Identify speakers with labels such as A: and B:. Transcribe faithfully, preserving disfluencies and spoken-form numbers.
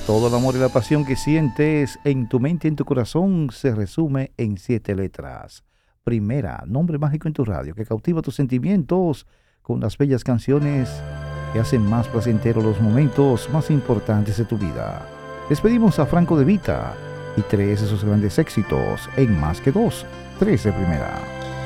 A: Todo el amor y la pasión que sientes en tu mente y en tu corazón se resume en siete letras. Primera, nombre mágico en tu radio que cautiva tus sentimientos con las bellas canciones que hacen más placenteros los momentos más importantes de tu vida. Despedimos a Franco De Vita y tres de sus grandes éxitos en Más que Dos, tres de primera.